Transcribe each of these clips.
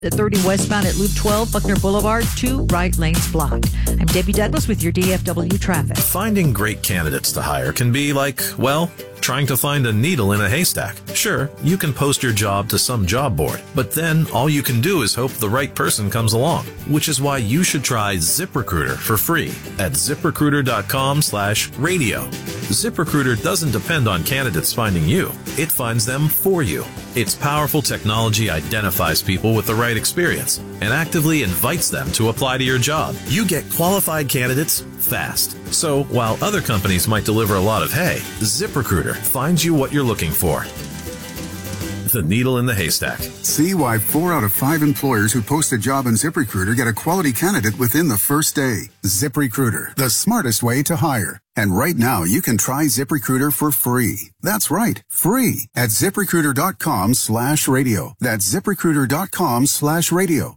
At 30 westbound at Loop 12, Buckner Boulevard, 2 right lanes blocked. I'm Debbie Douglas with your DFW traffic. Finding great candidates to hire can be like, well, trying to find a needle in a haystack. Sure, you can post your job to some job board, but then all you can do is hope the right person comes along, which is why you should try ZipRecruiter for free at ZipRecruiter.com/radio. ZipRecruiter doesn't depend on candidates finding you. It finds them for you. Its powerful technology identifies people with the right experience and actively invites them to apply to your job. You get qualified candidates fast. So while other companies might deliver a lot of hay, ZipRecruiter finds you what you're looking for. The needle in the haystack. See why 4 out of 5 employers who post a job in ZipRecruiter get a quality candidate within the first day. ZipRecruiter, the smartest way to hire. And right now, you can try ZipRecruiter for free. That's right, free at ZipRecruiter.com/radio. That's ZipRecruiter.com/radio.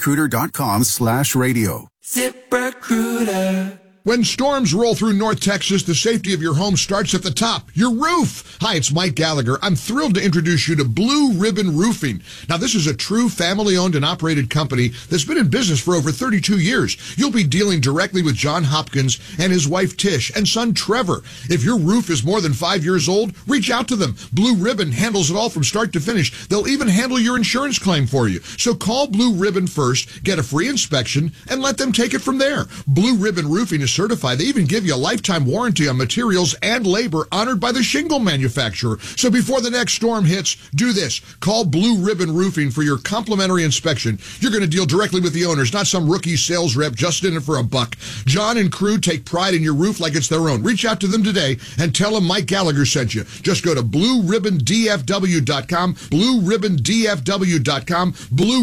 ZipRecruiter.com/radio. ZipRecruiter. When storms roll through North Texas, the safety of your home starts at the top, your roof. Hi, it's Mike Gallagher. I'm thrilled to introduce you to Blue Ribbon Roofing. Now, this is a true family-owned and operated company that's been in business for over 32 years. You'll be dealing directly with John Hopkins and his wife Tish and son Trevor. If your roof is more than 5 years old, reach out to them. Blue Ribbon handles it all from start to finish. They'll even handle your insurance claim for you. So call Blue Ribbon first, get a free inspection, and let them take it from there. Blue Ribbon Roofing is certified. They even give you a lifetime warranty on materials and labor honored by the shingle manufacturer. So before the next storm hits, do this. Call Blue Ribbon Roofing for your complimentary inspection. You're going to deal directly with the owners, not some rookie sales rep just in it for a buck. John and crew take pride in your roof like it's their own. Reach out to them today and tell them Mike Gallagher sent you. Just go to BlueRibbonDFW.com, BlueRibbonDFW.com,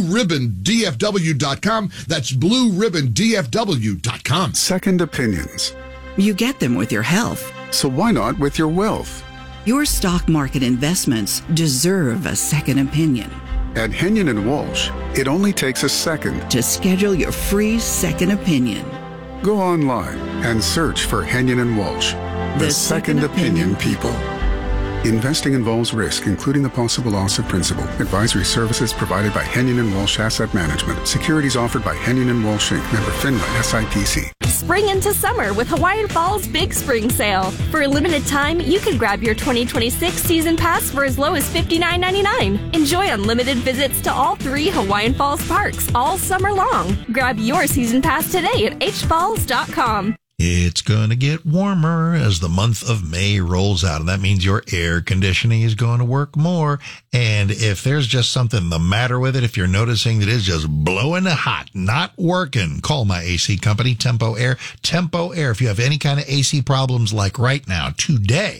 BlueRibbonDFW.com. That's BlueRibbonDFW.com. Second opinions. You get them with your health. So why not with your wealth? Your stock market investments deserve a second opinion. At Henyon & Walsh, it only takes a second to schedule your free second opinion. Go online and search for Henyon & Walsh, the second opinion people. Investing involves risk, including the possible loss of principal. Advisory services provided by Henyon & Walsh Asset Management. Securities offered by Henyon & Walsh Inc. Member FINRA SIPC. Spring into summer with Hawaiian Falls Big Spring Sale. For a limited time, you can grab your 2026 season pass for as low as $59.99. Enjoy unlimited visits to all 3 Hawaiian Falls parks all summer long. Grab your season pass today at hfalls.com. It's going to get warmer as the month of May rolls out, and that means your air conditioning is going to work more. And if there's just something the matter with it, if you're noticing that it's just blowing hot, not working, call my AC company, Tempo Air. Tempo Air, if you have any kind of AC problems like right now, today,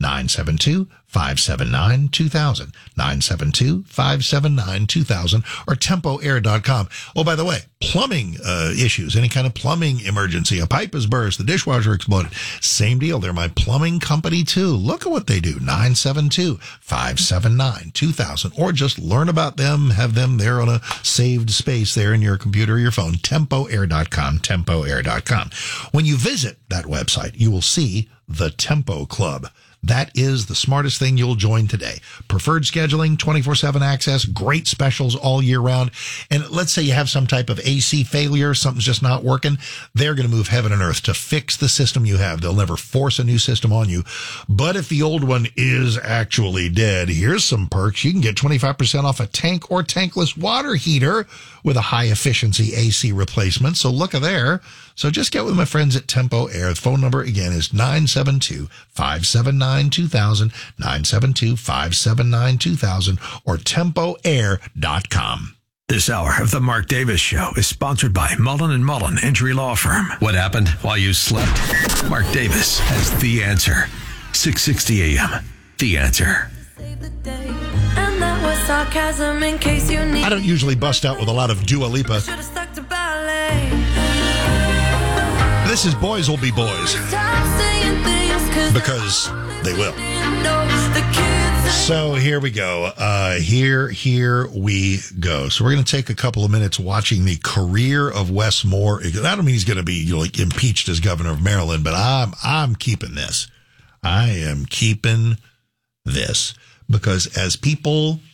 972-579-2000, 972-579-2000, or tempoair.com. Oh, by the way, plumbing issues, any kind of plumbing emergency, a pipe has burst, the dishwasher exploded, same deal. They're my plumbing company too. Look at what they do, 972-579-2000, or just learn about them, have them there on a saved space there in your computer or your phone, tempoair.com, tempoair.com. When you visit that website, you will see the Tempo Club. That is the smartest thing you'll join today. Preferred scheduling, 24/7 access, great specials all year round. And let's say you have some type of AC failure, something's just not working. They're going to move heaven and earth to fix the system you have. They'll never force a new system on you. But if the old one is actually dead, here's some perks. You can get 25% off a tank or tankless water heater with a high efficiency AC replacement. So look at there. So just get with my friends at Tempo Air. The phone number again is 972-579-2000, 972-579-2000, or tempoair.com. This hour of the Mark Davis Show is sponsored by Mullen & Mullen Injury Law Firm. What happened while you slept? Mark Davis has the answer. 660 AM. The Answer. I don't usually bust out with a lot of Dua Lipa. This is Boys Will Be Boys. Because they will. So here we go. Here we go. So we're going to take a couple of minutes watching the career of Wes Moore. I don't mean he's going to be impeached as governor of Maryland, but I'm keeping this. I am keeping this because as people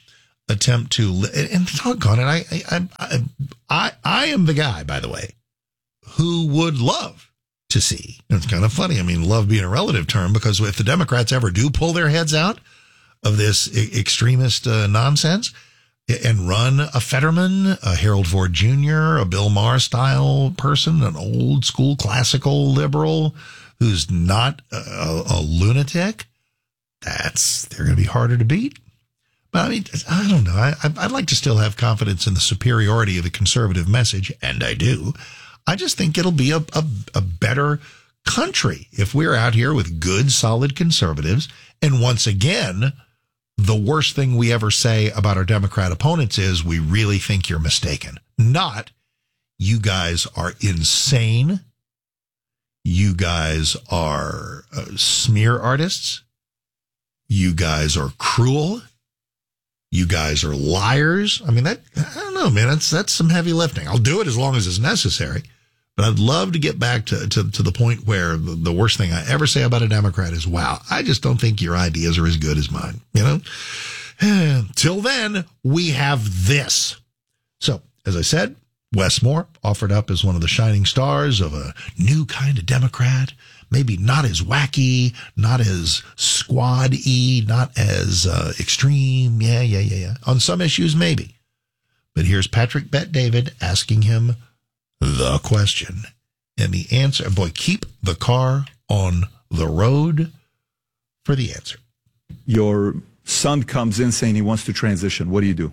attempt to, and doggone it, I am the guy, by the way, who would love to see. It's kind of funny. I mean, love being a relative term, because if the Democrats ever do pull their heads out of this extremist nonsense and run a Fetterman, a Harold Ford Jr., a Bill Maher style person, an old school classical liberal who's not a lunatic, they're going to be harder to beat. But I mean, I don't know. I'd like to still have confidence in the superiority of the conservative message, and I do. I just think it'll be a better country if we're out here with good, solid conservatives. And once again, the worst thing we ever say about our Democrat opponents is we really think you're mistaken. Not, you guys are insane. You guys are smear artists. You guys are cruel. You guys are liars. I mean, I don't know, man. That's some heavy lifting. I'll do it as long as it's necessary. But I'd love to get back to the point where the worst thing I ever say about a Democrat is, wow, I just don't think your ideas are as good as mine. You know? Till then, we have this. So, as I said, Wes Moore offered up as one of the shining stars of a new kind of Democrat. Maybe not as wacky, not as squad-y, not as extreme. Yeah. On some issues, maybe. But here's Patrick Bet-David asking him the question. And the answer, boy, keep the car on the road for the answer. Your son comes in saying he wants to transition. What do you do?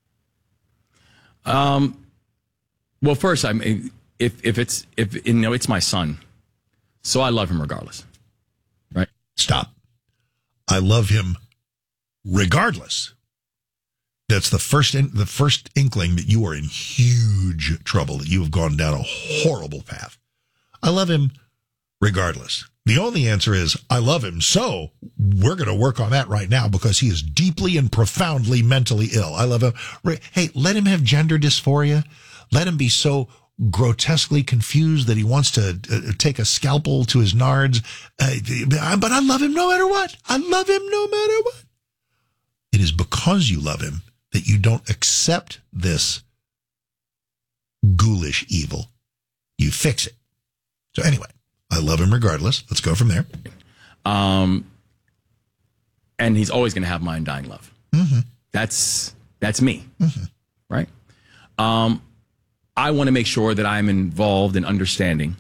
Well, first, I mean, if it's my son, so I love him regardless, right? Stop. I love him regardless. That's the first inkling that you are in huge trouble, that you have gone down a horrible path. I love him regardless. The only answer is, I love him, so we're going to work on that right now because he is deeply and profoundly mentally ill. I love him. Hey, let him have gender dysphoria. Let him be so grotesquely confused that he wants to take a scalpel to his nards. But I love him no matter what. I love him no matter what. It is because you love him that you don't accept this ghoulish evil. You fix it. So anyway, I love him regardless. Let's go from there. And he's always going to have my undying love. Mm-hmm. That's me, mm-hmm. right? I want to make sure that I'm involved in understanding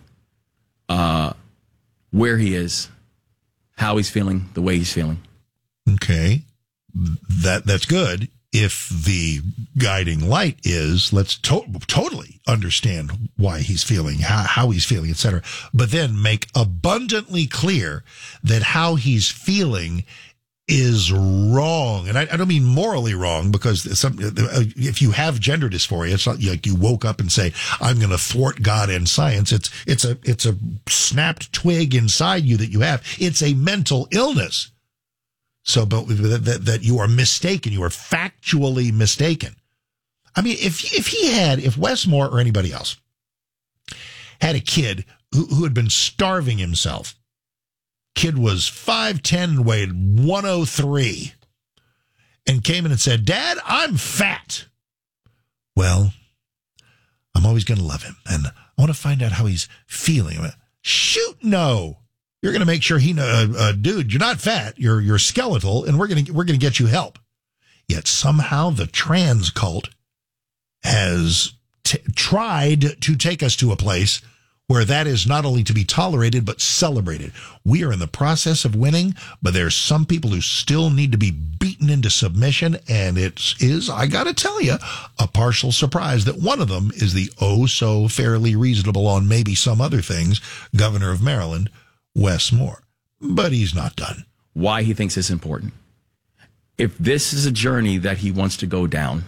where he is, how he's feeling, the way he's feeling. Okay, that's good. If the guiding light is, let's totally understand why he's feeling, how he's feeling, etc. But then make abundantly clear that how he's feeling is wrong. And I don't mean morally wrong, because if you have gender dysphoria, it's not like you woke up and say, I'm going to thwart God and science. It's a snapped twig inside you that you have. It's a mental illness. So, but that you are mistaken, you are factually mistaken. I mean, if Wes Moore or anybody else had a kid who had been starving himself, kid was 5'10" and weighed 103, and came in and said, Dad, I'm fat. Well, I'm always going to love him, and I want to find out how he's feeling. Shoot, no. You're going to make sure he knows, dude, you're not fat, you're skeletal, and we're going to get you help. Yet somehow the trans cult has tried to take us to a place where that is not only to be tolerated, but celebrated. We are in the process of winning, but there's some people who still need to be beaten into submission, and it is, I got to tell you, a partial surprise that one of them is the so fairly reasonable on maybe some other things, Governor of Maryland, Wes Moore. But he's not done. Why he thinks it's important. If this is a journey that he wants to go down,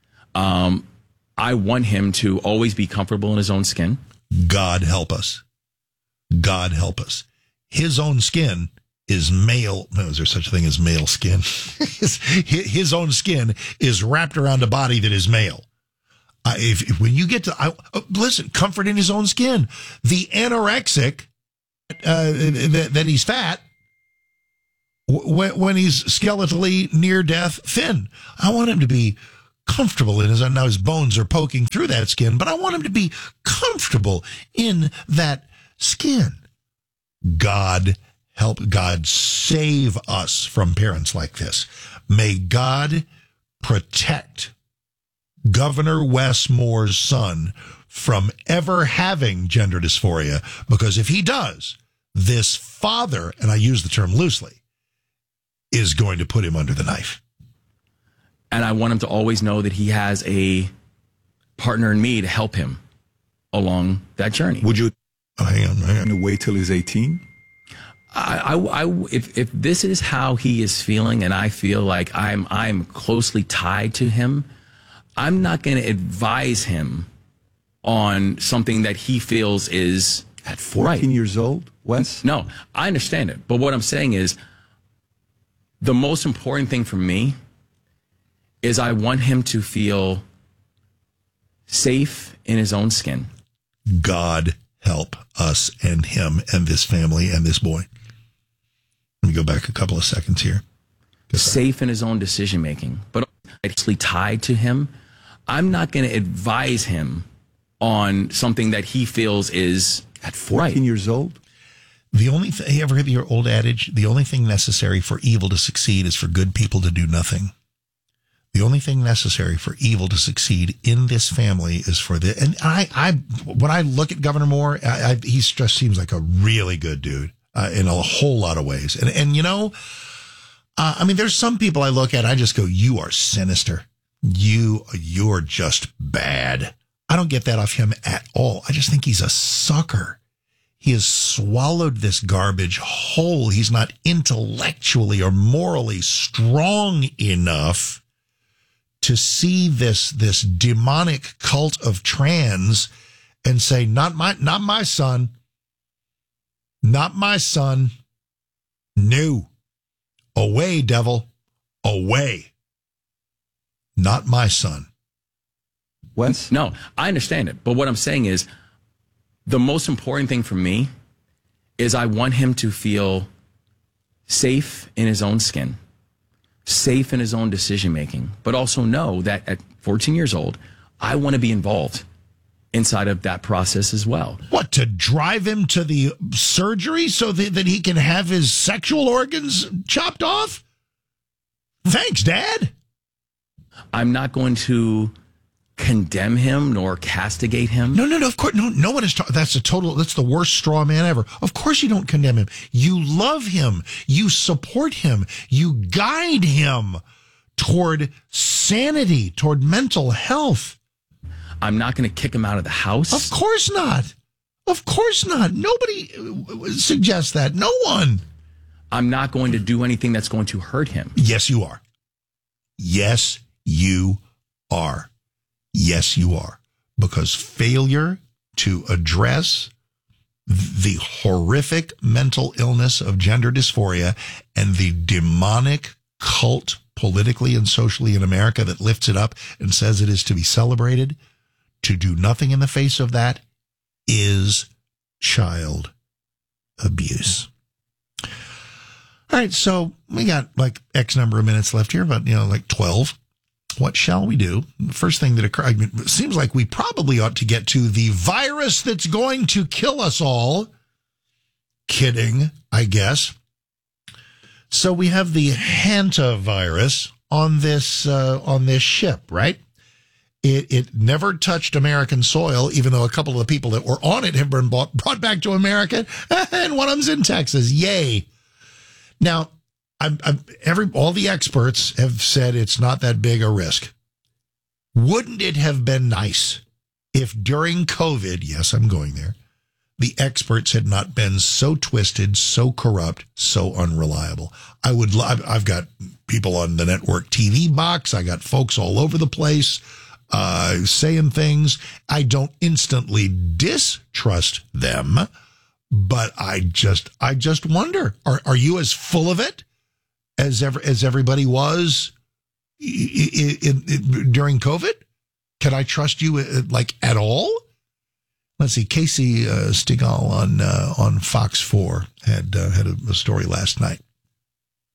I want him to always be comfortable in his own skin. God help us. God help us. His own skin is male. No, is there such a thing as male skin? His own skin is wrapped around a body that is male. If when you get to, listen, comfort in his own skin. The anorexic, that he's fat, when he's skeletally near death thin. I want him to be comfortable in his, now his bones are poking through that skin, but I want him to be comfortable in that skin. God save us from parents like this. May God protect Governor Wes Moore's son from ever having gender dysphoria, because if he does, this father, and I use the term loosely, is going to put him under the knife. And I want him to always know that he has a partner in me to help him along that journey. Would you hang on. Wait till he's 18? If this is how he is feeling, and I feel like I'm closely tied to him, I'm not going to advise him on something that he feels is at 14 years old, Wes? No, I understand it. But what I'm saying is, the most important thing for me is I want him to feel safe in his own skin. God help us and him and this family and this boy. Let me go back a couple of seconds here. Safe in his own decision making, but actually tied to him. I'm not going to advise him on something that he feels is at 14 years old. The only thing, you ever heard the old adage, the only thing necessary for evil to succeed is for good people to do nothing. The only thing necessary for evil to succeed in this family is for the, and when I look at Governor Moore, he just seems like a really good dude in a whole lot of ways. And you know, I mean, there's some people I look at, I just go, you are sinister. You're just bad. I don't get that off him at all. I just think he's a sucker. He has swallowed this garbage whole. He's not intellectually or morally strong enough to see this demonic cult of trans and say, not my son. Not my son. No. Away, devil. Away. Not my son. Wes? No, I understand it. But what I'm saying is, the most important thing for me is I want him to feel safe in his own skin, safe in his own decision making, but also know that at 14 years old, I want to be involved inside of that process as well. What, to drive him to the surgery so that he can have his sexual organs chopped off? Thanks, Dad. I'm not going to condemn him nor castigate him. No, of course, no one is. That's the worst straw man ever. Of course you don't condemn him. You love him. You support him. You guide him toward sanity, toward mental health. I'm not going to kick him out of the house. Of course not. Of course not. Nobody suggests that. No one. I'm not going to do anything that's going to hurt him. Yes, you are. Yes, you are. Yes, you are. Because failure to address the horrific mental illness of gender dysphoria and the demonic cult politically and socially in America that lifts it up and says it is to be celebrated, to do nothing in the face of that is child abuse. All right, so we got like X number of minutes left here, but like 12. What shall we do? The first thing that occurred, it seems like we probably ought to get to the virus that's going to kill us all. Kidding, I guess. So we have the hantavirus on this ship, right? It never touched American soil, even though a couple of the people that were on it have been brought back to America, and one of them's in Texas. Yay! Now, all the experts have said it's not that big a risk. Wouldn't it have been nice if during COVID, yes, I'm going there, the experts had not been so twisted, so corrupt, so unreliable? I've got people on the network TV box. I got folks all over the place saying things. I don't instantly distrust them, but I just wonder, are you as full of it as everybody was during COVID? Can I trust you like at all? Let's see. Casey Stigall on Fox 4 had a story last night.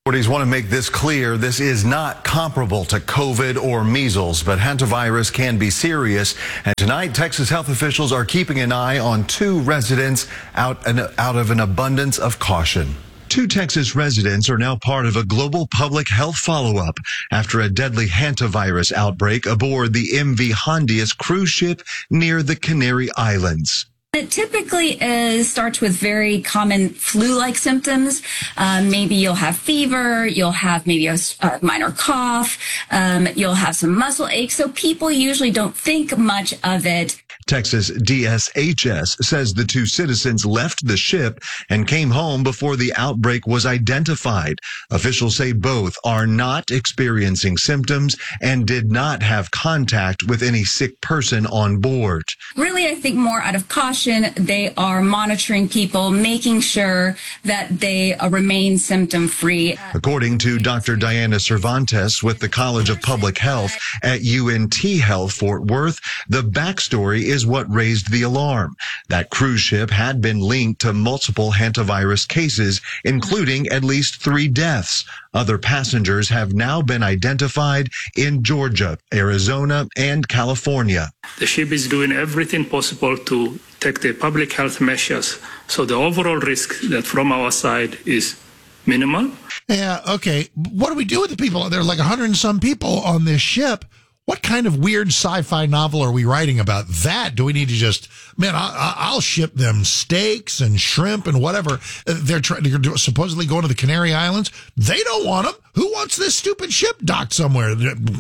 Authorities want to make this clear. This is not comparable to COVID or measles, but hantavirus can be serious. And tonight, Texas health officials are keeping an eye on 2 residents out of an abundance of caution. 2 Texas residents are now part of a global public health follow-up after a deadly hantavirus outbreak aboard the MV Hondius cruise ship near the Canary Islands. It typically starts with very common flu-like symptoms. Maybe you'll have fever, you'll have maybe a minor cough, you'll have some muscle aches. So people usually don't think much of it. Texas DSHS says the 2 citizens left the ship and came home before the outbreak was identified. Officials say both are not experiencing symptoms and did not have contact with any sick person on board. Really, I think more out of caution, they are monitoring people, making sure that they remain symptom-free. According to Dr. Diana Cervantes with the College of Public Health at UNT Health Fort Worth, the backstory is what raised the alarm. That cruise ship had been linked to multiple hantavirus cases, including at least 3 deaths. Other passengers have now been identified in Georgia, Arizona, and California. The ship is doing everything possible to take the public health measures. So the overall risk that from our side is minimal. Yeah, okay. What do we do with the people? There are like 100 and some people on this ship. What kind of weird sci-fi novel are we writing about that? Do we need to just, I'll ship them steaks and shrimp and whatever. They're supposedly going to the Canary Islands. They don't want them. Who wants this stupid ship docked somewhere?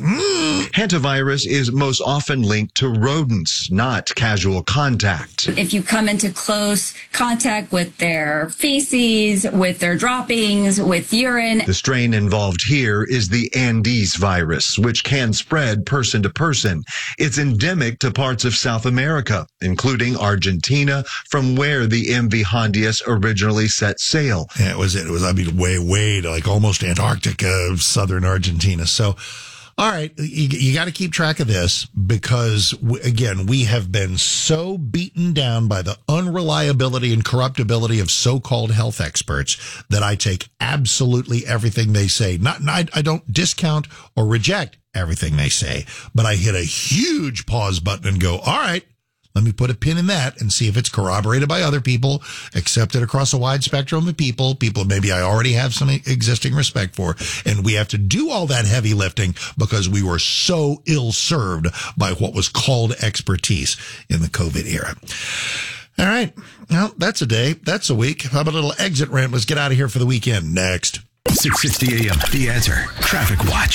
Hantavirus is most often linked to rodents, not casual contact. If you come into close contact with their feces, with their droppings, with urine. The strain involved here is the Andes virus, which can spread person to person. It's endemic to parts of South America, including Argentina, from where the MV Hondius originally set sail. Yeah, it was, way to like almost Antarctica, southern Argentina. So, all right, you got to keep track of this because, again, we have been so beaten down by the unreliability and corruptibility of so-called health experts that I take absolutely everything they say. I don't discount or reject everything they say, but I hit a huge pause button and go, all right, let me put a pin in that and see if it's corroborated by other people, accepted across a wide spectrum of people maybe I already have some existing respect for. And we have to do all that heavy lifting because we were so ill-served by what was called expertise in the COVID era. All right. Well, that's a day. That's a week. How about a little exit rant? Let's get out of here for the weekend. Next. 6:60 a.m. The Answer. Traffic Watch.